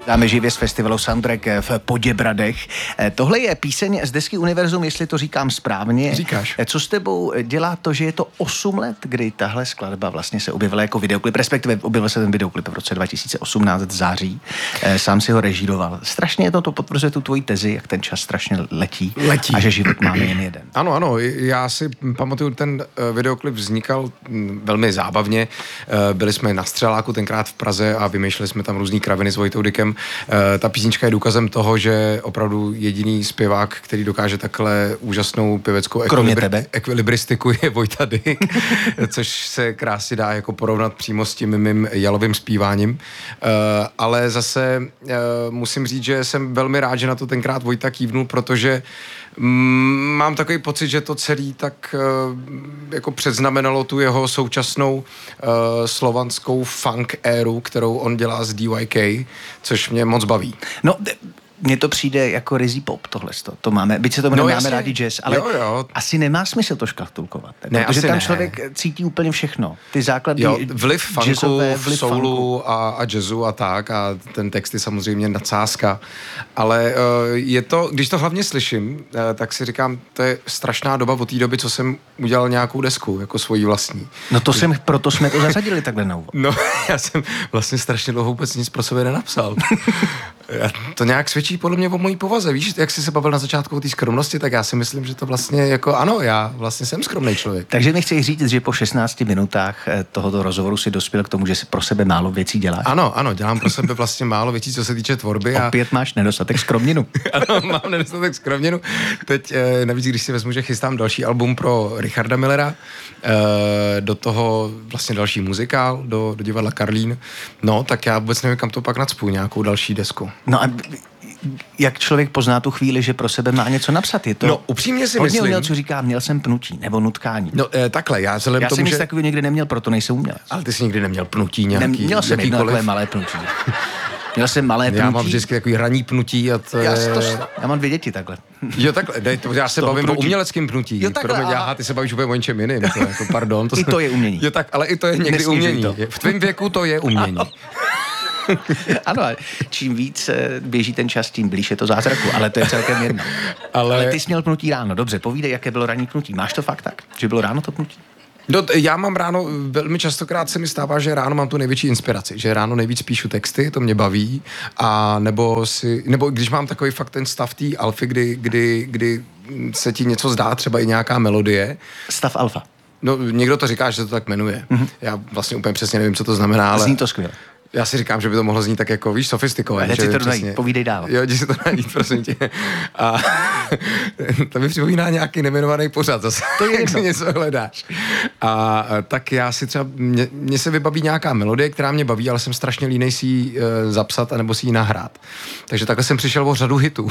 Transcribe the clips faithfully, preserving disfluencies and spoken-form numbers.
Dáme živě z festivalu Soundtrack v Poděbradech. Tohle je píseň z desky Univerzum, jestli to říkám správně. Říkáš. Co s tebou dělá to, že je to osm let, kdy tahle skladba vlastně se objevila jako videoklip, respektive objevil se ten videoklip v roce dva tisíce osmnáct v září. Sám si ho režíroval. Strašně to, to potvrzuje tu tvoji tezi, jak ten čas strašně letí. Letí. A že život máme jen jeden. Ano, ano, já si pamatuju, ten videoklip vznikal velmi zábavně. Byli jsme na Střeláku tenkrát v Praze a vymýšleli jsme tam různý kraviny s Vojtou Dykem. Ta písnička je důkazem toho, že opravdu jediný zpěvák, který dokáže takhle úžasnou pěveckou ekvilibri- ekvilibristiku, je Vojta Dyk, což se krásně dá jako porovnat přímo s tím mým jalovým zpíváním. Ale zase musím říct, že jsem velmi rád, že na to tenkrát Vojta kývnul, protože mám takový pocit, že to celý tak jako předznamenalo tu jeho současnou uh, slovanskou funk éru, kterou on dělá z D Y K, což mě moc baví. No, mně to přijde jako rizí pop, tohle. To máme, byť se tomu no, nemáme rádi jazz, ale jo, jo. asi nemá smysl to škatulkovat. Ne, protože tam ne. člověk cítí úplně všechno. Ty základy jo, vliv funku, jazzové, vliv soulu a, a jazzu a tak a ten text je samozřejmě nadsázka. Ale uh, je to, když to hlavně slyším, uh, tak si říkám, to je strašná doba od té doby, co jsem udělal nějakou desku, jako svoji vlastní. No to jsem, proto jsme to zařadili takhle na úvod. No, já jsem vlastně strašně dlouho vůbec nic pro sebe nenapsal. To nějak svědčí podle mě o mojí povaze. Víš, jak jsi se bavil na začátku o té skromnosti, tak já si myslím, že to vlastně jako ano, já vlastně jsem skromný člověk. Takže mi chci říct, že po šestnácti minutách tohoto rozhovoru si dospěl k tomu, že si pro sebe málo věcí děláš. Ano, ano, dělám pro sebe vlastně málo věcí, co se týče tvorby. A... Opět máš nedostatek skromninu. Ano, mám nedostatek skromninu. Teď navíc, když si vezmu, že chystám další album pro Richarda Millera, do toho vlastně další muzikál, do, do divadla Karlín, no, tak já vůbec nevím, kam to pak nacpu, nějakou další desku. No a jak člověk pozná tu chvíli, že pro sebe má něco napsat? Je to no, upřímně si hodně myslím... umělců, co říká, měl jsem pnutí nebo nutkání. No, e, takhle, já vzhledem Já tomu, jsem nic že... takový nikdy neměl, proto nejsem umělec. Ale ty jsi nikdy neměl pnutí nějaký, Měl jsem jedno takové malé pnutí. Měl jsem malé pnutí. Já mám vždycky takový raný pnutí a to já, je... to, já mám dvě děti takhle. Jo, takhle, dej, to, já se bavím pnutí. O uměleckým pnutí. Jo, takhle, Kromě aha, ty se bavíš úplně o něčem jiným. To, jako, pardon. To I to je umění. Jo, tak, ale i to je někdy Nesmířuj umění. to. V tvém věku to je umění. Ano, čím víc běží ten čas, tím blíž je to zázraku, ale to je celkem jedno. Ale, ale ty jsi měl pnutí ráno, dobře, povídej, jaké bylo ranní pnutí. Máš to fakt tak, že bylo ráno to pnutí? No, já mám ráno, velmi častokrát se mi stává, že ráno mám tu největší inspiraci, že ráno nejvíc píšu texty, to mě baví, a nebo si, nebo když mám takový fakt ten stav té alfy, kdy, kdy, kdy se ti něco zdá, třeba i nějaká melodie. Stav alfa. No, někdo to říká, že se to tak jmenuje. Mm-hmm. Já vlastně úplně přesně nevím, co to znamená, ale... Zní to skvěle. Já si říkám, že by to mohlo znít tak jako, víš, sofistikovaně. Hned si to najít, povídej dál. Jo, jdi si to najít, prosím tě. A to mi připomíná nějaký nejmenovaný pořad zase, to je jak si něco hledáš. A tak já si třeba, mně, mně se vybaví nějaká melodie, která mě baví, ale jsem strašně línej si ji e, zapsat anebo si ji nahrát. Takže takhle jsem přišel o řadu hitů.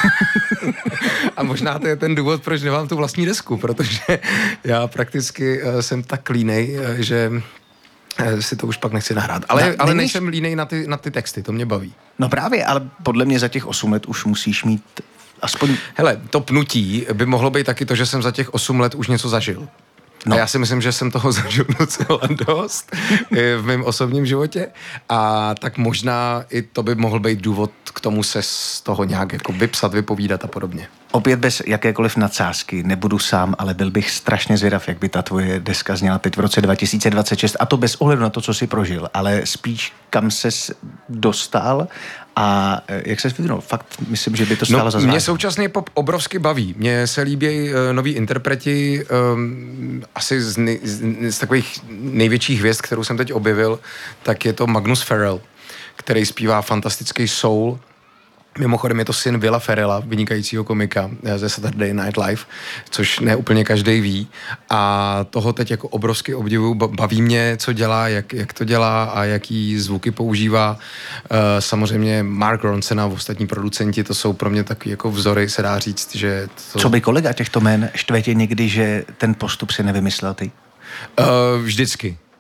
A možná to je ten důvod, proč nemám tu vlastní desku, protože já prakticky e, jsem tak línej, e, že... si to už pak nechci nahrát. Ale, no, ale nejsem línej na ty, na ty texty, to mě baví. No právě, ale podle mě za těch osm let už musíš mít aspoň... Hele, to pnutí by mohlo být taky to, že jsem za těch osm let už něco zažil. No. A já si myslím, že jsem toho zažil docela dost v mém osobním životě a tak možná i to by mohl být důvod k tomu se z toho nějak jako vypsat, vypovídat a podobně. Opět bez jakékoliv nadsázky, nebudu sám, ale byl bych strašně zvědav, jak by ta tvoje deska zněla teď v roce dva tisíce dvacet šest, a to bez ohledu na to, co jsi prožil, ale spíš kam ses dostal a jak ses vyvinul. Fakt myslím, že by to stálo no, za zvážení. Mě současný pop obrovsky baví. Mně se líbí uh, noví interpreti, um, asi z, nej, z, z takových největších hvězd, kterou jsem teď objevil, tak je to Magnus Farrell, který zpívá fantastický soul. Mimochodem je to syn Willa Ferrella, vynikajícího komika ze Saturday Night Live, což ne úplně každý ví. A toho teď jako obrovsky obdivuju, baví mě, co dělá, jak, jak to dělá a jaký zvuky používá. Uh, samozřejmě Mark Ronson a ostatní producenti, to jsou pro mě takový jako vzory, se dá říct, že... To... Co by kolega těchto jmen štve tě někdy, že ten postup si nevymyslel ty? Uh, vždycky.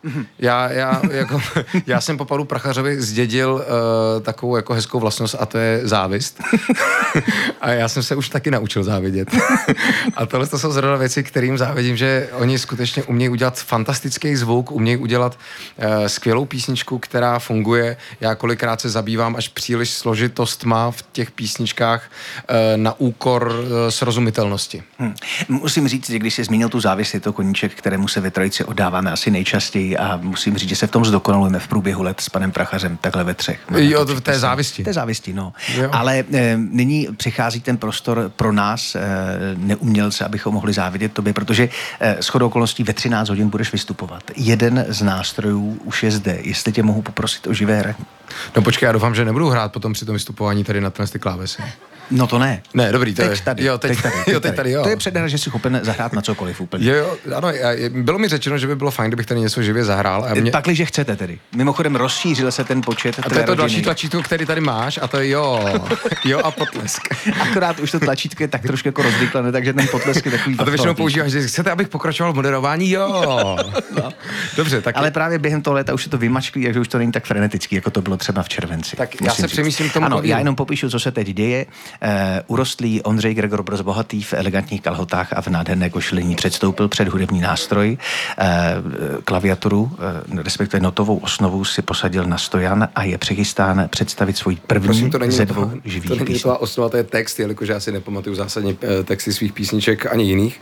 Já, já, jako, já jsem po Pavlu Prachařovi zdědil uh, takovou jako hezkou vlastnost a to je závist. A já jsem se už taky naučil závidět. A tohle to jsou zrovna věci, kterým závidím, že oni skutečně umějí udělat fantastický zvuk, umějí udělat uh, skvělou písničku, která funguje. Já kolikrát se zabývám až příliš složitost má v těch písničkách uh, na úkor uh, srozumitelnosti. Hmm. Musím říct, že když jsi zmínil tu závist, je to koníček, kterému se ve trojici oddáváme asi nejčastěji a musím říct, že se v tom zdokonalujeme v průběhu let s panem Prachařem, takhle ve třech. Jo, v té závisti. Té závisti, no. Jo. Ale e, nyní přichází ten prostor pro nás, e, neumělce, abychom mohli závidět tobě, protože e, shodou okolností ve třináct hodin budeš vystupovat. Jeden z nástrojů už je zde. Jestli tě mohu poprosit o živé hraní. No počkej, já doufám, že nebudu hrát potom při tom vystupování tady na ty klávesy. No to ne. Ne, dobrý, to teď je. Tady, jo, teď, teď tady. Jo, teď tady, jo. To je předhra, že jsi schopen zahrát na cokoliv úplně. Jo, jo, ano, bylo mi řečeno, že by bylo fajn, kdybych tady něco živě zahrál. A mě... Pakliže chcete tedy. Mimochodem rozšířil se ten počet. A to je to další tlačítko, který tady máš, a to je jo, jo a potlesk. Akorát už to tlačítko je tak trošku jako rozdyklané, takže ten potlesk je takový. A to většinou používáš, že chcete, abych pokračoval v moderování, jo. No. Dobře, tak. Ale právě během toho léta už je to vymačklý, takže už to není tak frenetický, jako to bylo třeba v červenci. Tak já se přemýšlím tomu. Ano, já jenom popíšu, co se teď děje. Uh, urostlý Ondřej Gregor Brozbohatý v elegantních kalhotách a v nádherné košilení předstoupil před hudební nástroj. Uh, klaviaturu, uh, respektive notovou osnovu si posadil na stojan a je přechystán představit svůj první Prosím, to ze dvou živých to není písní. To osnova, to je text, jelikož já si nepamatuju zásadně texty svých písniček ani jiných.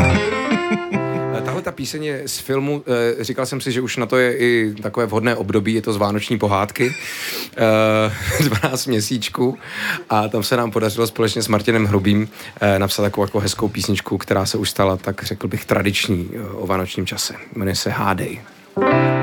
Tahle ta píseň je z filmu, říkal jsem si, že už na to je i takové vhodné období, je to z Vánoční pohádky, dvanáct měsíčků a tam se nám podařilo společně s Martinem Hrubým napsat takovou jako hezkou písničku, která se už stala, tak řekl bych, tradiční o vánočním čase. Jmenuje se Hádej.